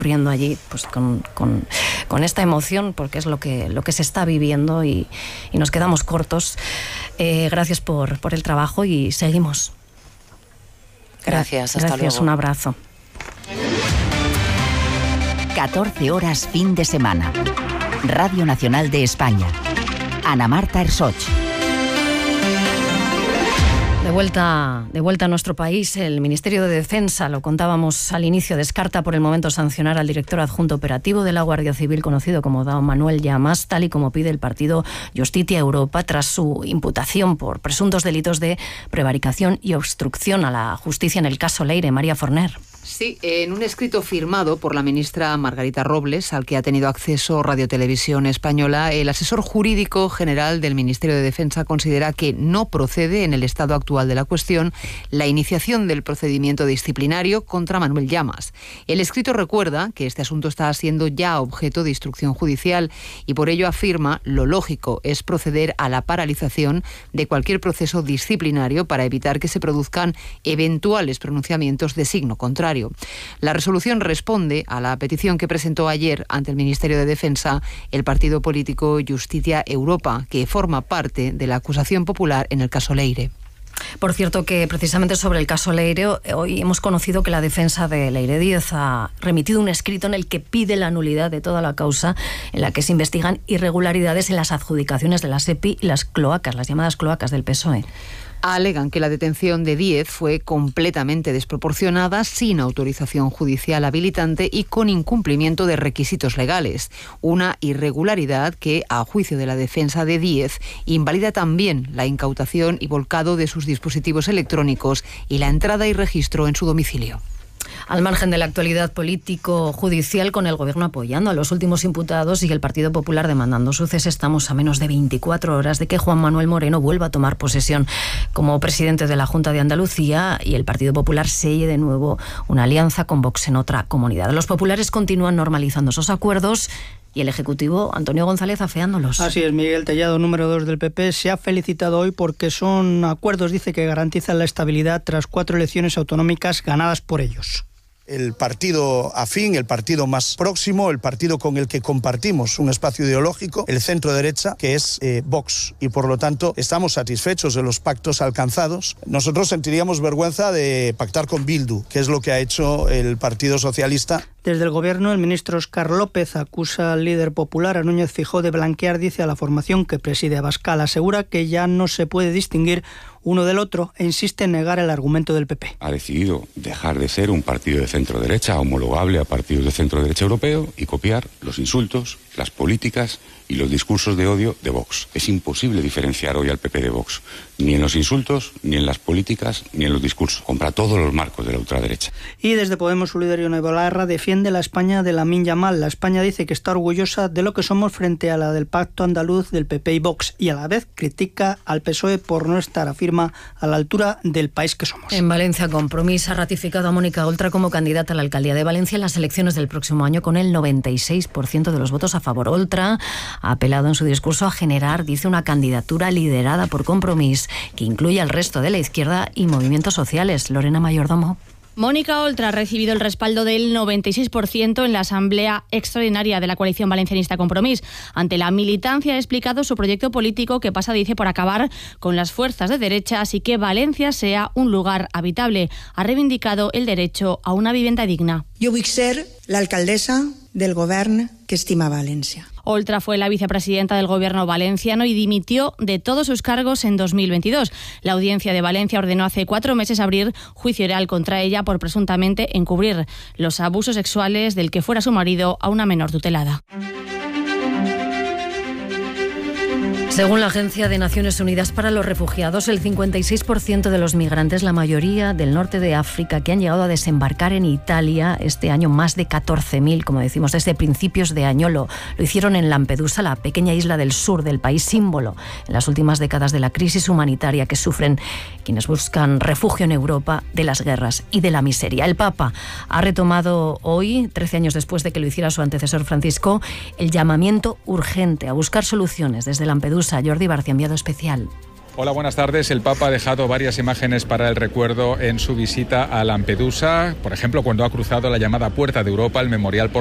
ocurriendo allí, pues con esta emoción, porque es lo que se está viviendo y nos quedamos cortos. Gracias por el trabajo y seguimos. Gracias, hasta luego. Un abrazo. 14 horas fin de semana. Radio Nacional de España. Ana Marta Ersoch. De vuelta a nuestro país, el Ministerio de Defensa, lo contábamos al inicio, descarta por el momento sancionar al director adjunto operativo de la Guardia Civil, conocido como D. Manuel Llamas, tal y como pide el partido Justitia Europa, tras su imputación por presuntos delitos de prevaricación y obstrucción a la justicia en el caso Leire. María Forner. Sí, en un escrito firmado por la ministra Margarita Robles, al que ha tenido acceso Radio Televisión Española, el asesor jurídico general del Ministerio de Defensa considera que no procede, en el estado actual de la cuestión, la iniciación del procedimiento disciplinario contra Manuel Llamas. El escrito recuerda que este asunto está siendo ya objeto de instrucción judicial y por ello afirma lo lógico es proceder a la paralización de cualquier proceso disciplinario para evitar que se produzcan eventuales pronunciamientos de signo contrario. La resolución responde a la petición que presentó ayer ante el Ministerio de Defensa el partido político Justitia Europa, que forma parte de la acusación popular en el caso Leire. Por cierto, que precisamente sobre el caso Leire, hoy hemos conocido que la defensa de Leire Díez ha remitido un escrito en el que pide la nulidad de toda la causa, en la que se investigan irregularidades en las adjudicaciones de la SEPI y las cloacas, las llamadas cloacas del PSOE. Alegan que la detención de Díez fue completamente desproporcionada, sin autorización judicial habilitante y con incumplimiento de requisitos legales. Una irregularidad que, a juicio de la defensa de Díez, invalida también la incautación y volcado de sus dispositivos electrónicos y la entrada y registro en su domicilio. Al margen de la actualidad político-judicial, con el Gobierno apoyando a los últimos imputados y el Partido Popular demandando su cese, estamos a menos de 24 horas de que Juan Manuel Moreno vuelva a tomar posesión como presidente de la Junta de Andalucía y el Partido Popular selle de nuevo una alianza con Vox en otra comunidad. Los populares continúan normalizando esos acuerdos y el Ejecutivo, Antonio González, afeándolos. Así es, Miguel Tellado, número 2 del PP, se ha felicitado hoy porque son acuerdos, dice, que garantizan la estabilidad tras 4 elecciones autonómicas ganadas por ellos. El partido afín, el partido más próximo, el partido con el que compartimos un espacio ideológico, el centro derecha, que es Vox. Y por lo tanto estamos satisfechos de los pactos alcanzados. Nosotros sentiríamos vergüenza de pactar con Bildu, que es lo que ha hecho el Partido Socialista. Desde el Gobierno, el ministro Óscar López acusa al líder popular, a Núñez Feijóo, de blanquear, dice, a la formación que preside Abascal. Asegura que ya no se puede distinguir uno del otro e insiste en negar el argumento del PP. Ha decidido dejar de ser un partido de centro-derecha homologable a partidos de centro-derecha europeo y copiar los insultos, las políticas y los discursos de odio de Vox. Es imposible diferenciar hoy al PP de Vox, ni en los insultos, ni en las políticas, ni en los discursos. Compra todos los marcos de la ultraderecha. Y desde Podemos, su líder Ione Belarra defiende la España de Lamine Yamal. La España dice que está orgullosa de lo que somos frente a la del pacto andaluz del PP y Vox, y a la vez critica al PSOE por no estar, afirma, a la altura del país que somos. En Valencia, Compromís ha ratificado a Mónica Oltra como candidata a la alcaldía de Valencia en las elecciones del próximo año con el 96% de los votos a favor. Oltra ha apelado en su discurso a generar, dice, una candidatura liderada por Compromís que incluye al resto de la izquierda y movimientos sociales. Lorena Mayordomo. Mónica Oltra ha recibido el respaldo del 96% en la Asamblea Extraordinaria de la coalición valencianista Compromís. Ante la militancia ha explicado su proyecto político que pasa, dice, por acabar con las fuerzas de derechas y que Valencia sea un lugar habitable. Ha reivindicado el derecho a una vivienda digna. Jo vull ser l'alcaldessa del govern que estima València. Oltra fue la vicepresidenta del gobierno valenciano y dimitió de todos sus cargos en 2022. La Audiencia de Valencia ordenó hace 4 meses abrir juicio oral contra ella por presuntamente encubrir los abusos sexuales del que fuera su marido a una menor tutelada. Según la Agencia de Naciones Unidas para los Refugiados, el 56% de los migrantes, la mayoría del norte de África, que han llegado a desembarcar en Italia este año, más de 14.000, como decimos, desde principios de año, lo hicieron en Lampedusa, la pequeña isla del sur del país, símbolo en las últimas décadas de la crisis humanitaria que sufren quienes buscan refugio en Europa de las guerras y de la miseria. El Papa ha retomado hoy, 13 años después de que lo hiciera su antecesor Francisco, el llamamiento urgente a buscar soluciones desde Lampedusa. Jordi Barcia, enviado especial. Hola, buenas tardes. El Papa ha dejado varias imágenes para el recuerdo en su visita a Lampedusa. Por ejemplo, cuando ha cruzado la llamada Puerta de Europa, el memorial por